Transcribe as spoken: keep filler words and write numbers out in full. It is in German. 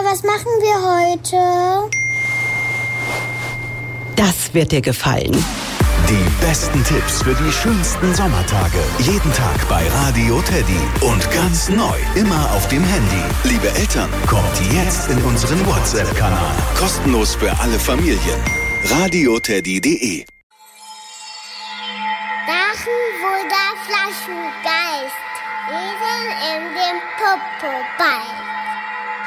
was machen wir heute? Das wird dir gefallen. Die besten Tipps für die schönsten Sommertage. Jeden Tag bei Radio Teddy. Und ganz neu, immer auf dem Handy. Liebe Eltern, kommt jetzt in unseren WhatsApp-Kanal. Kostenlos für alle Familien. radio teddy punkt de Drachenwunder Flaschengeist. Wir sind in dem Popo-Ball.